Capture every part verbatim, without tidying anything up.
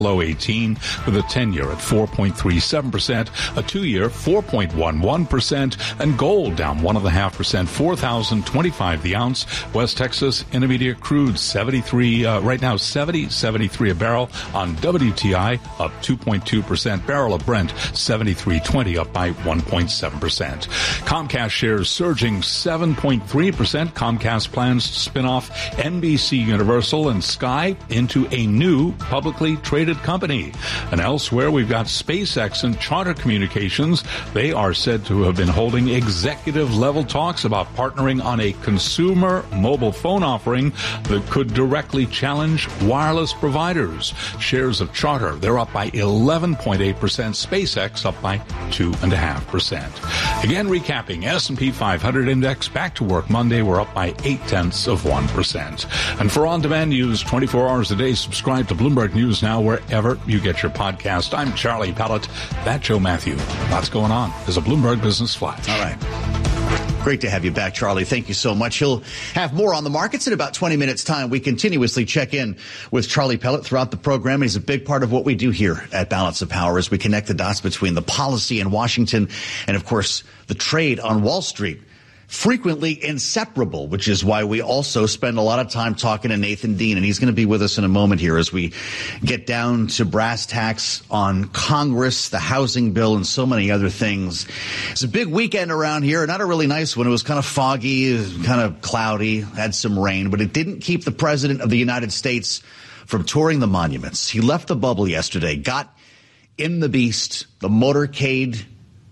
Low eighteen with a ten-year at four point three seven percent, a two-year four point one one percent, and gold down one point five percent, four thousand twenty-five the ounce. West Texas Intermediate crude seventy-three, uh, right now seventy seventy-three a barrel on W T I, up two point two percent. Barrel of Brent seventy-three twenty, up by one point seven percent. Comcast shares surging seven point three percent. Comcast plans to spin off N B C Universal and Sky into a new publicly traded company. And elsewhere, we've got SpaceX and Charter Communications. They are said to have been holding executive-level talks about partnering on a consumer mobile phone offering that could directly challenge wireless providers. Shares of Charter, they're up by eleven point eight percent. SpaceX up by two point five percent. Again, recapping, S and P five hundred index back to work Monday. We're up by eight tenths of one percent. And for on-demand news twenty-four hours a day, subscribe to Bloomberg News Now wherever you get your podcast. I'm Charlie Pellet. That's Joe Matthew. Lots going on. There's a Bloomberg Business Flash. All right. Great to have you back, Charlie. Thank you so much. He'll have more on the markets in about twenty minutes' time. We continuously check in with Charlie Pellet throughout the program. He's a big part of what we do here at Balance of Power as we connect the dots between the policy in Washington and, of course, the trade on Wall Street. Frequently inseparable, which is why we also spend a lot of time talking to Nathan Dean, and he's going to be with us in a moment here as we get down to brass tacks on Congress, the housing bill, and so many other things. It's a big weekend around here, not a really nice one. It was kind of foggy, kind of cloudy, had some rain, but it didn't keep the President of the United States from touring the monuments. He left the bubble yesterday, got in the beast, the motorcade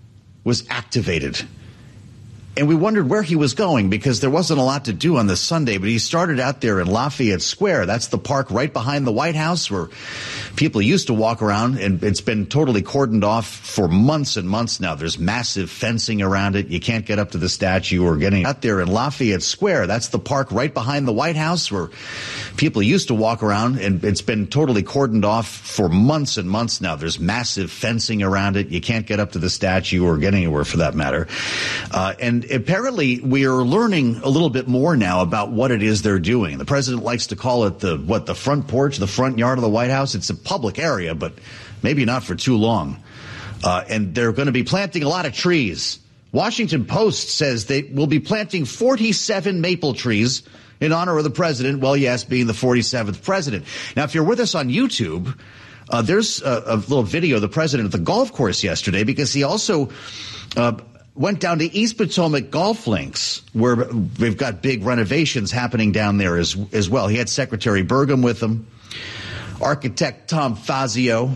was activated. And we wondered where he was going because there wasn't a lot to do on this Sunday. But he started out there in Lafayette Square. That's the park right behind the White House where people used to walk around. And it's been totally cordoned off for months and months now. There's massive fencing around it. You can't get up to the statue or getting out there in Lafayette Square. That's the park right behind the White House where people used to walk around. And it's been totally cordoned off for months and months now. There's massive fencing around it. You can't get up to the statue or get anywhere for that matter. Uh, and apparently, we are learning a little bit more now about what it is they're doing. The president likes to call it the, what, the front porch, the front yard of the White House. It's a public area, but maybe not for too long. Uh, and they're going to be planting a lot of trees. Washington Post says they will be planting forty-seven maple trees in honor of the president. Well, yes, being the forty-seventh president. Now, if you're with us on YouTube, uh, there's a, a little video of the president at the golf course yesterday because he also uh, went down to East Potomac Golf Links, where we've got big renovations happening down there as, as well. He had Secretary Burgum with him, architect Tom Fazio,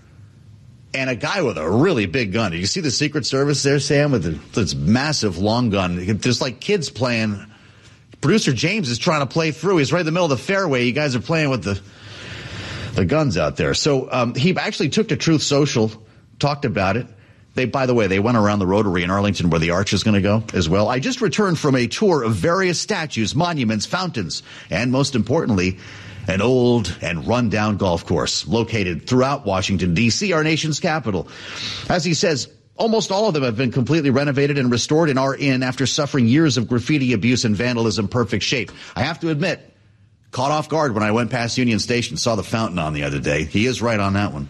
and a guy with a really big gun. Did you see the Secret Service there, Sam, with the, this massive long gun? There's like kids playing. Producer James is trying to play through. He's right in the middle of the fairway. You guys are playing with the the guns out there. So um, he actually took to Truth Social, talked about it. They, by the way, they went around the Rotary in Arlington where the arch is going to go as well. I just returned from a tour of various statues, monuments, fountains, and most importantly, an old and rundown golf course located throughout Washington, D C, our nation's capital. As he says, almost all of them have been completely renovated and restored and are in, after suffering years of graffiti abuse and vandalism, perfect shape. I have to admit, caught off guard when I went past Union Station, saw the fountain on the other day. He is right on that one.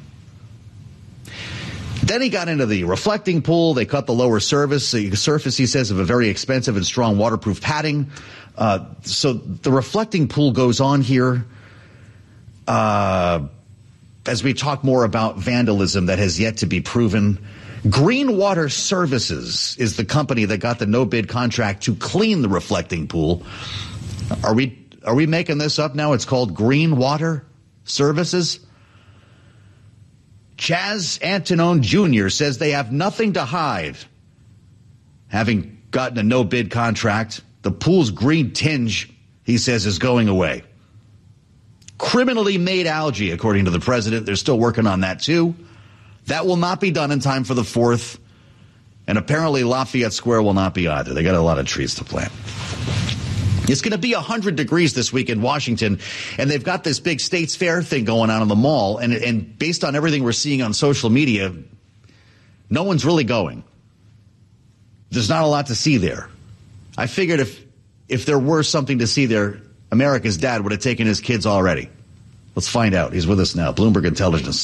Then he got into the reflecting pool. They cut the lower surface, the surface, he says, of a very expensive and strong waterproof padding. Uh, so the reflecting pool goes on here uh, as we talk more about vandalism that has yet to be proven. Green Water Services is the company that got the no-bid contract to clean the reflecting pool. Are we are we making this up now? It's called Green Water Services? Chaz Antonone Junior says they have nothing to hide. Having gotten a no-bid contract, the pool's green tinge, he says, is going away. Criminally made algae, according to the president. They're still working on that, too. That will not be done in time for the fourth. And apparently Lafayette Square will not be either. They got a lot of trees to plant. It's going to be one hundred degrees this week in Washington, and they've got this big States Fair thing going on in the mall, and, and based on everything we're seeing on social media, no one's really going. There's not a lot to see there. I figured if if there were something to see there, America's dad would have taken his kids already. Let's find out. He's with us now. Bloomberg Intelligence.